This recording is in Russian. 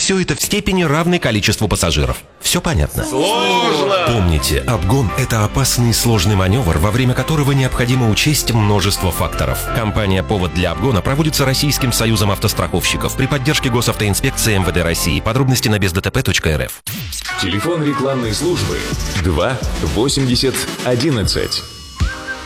все это в степени равной количеству пассажиров. Все понятно? Сложно! Помните, обгон – это опасный и сложный маневр, во время которого необходимо учесть множество факторов. Компания «Повод для обгона» проводится Российским союзом автостраховщиков при поддержке госавтоинспекции МВД России. Подробности на бездтп.рф. Телефон рекламной службы 2 80 11.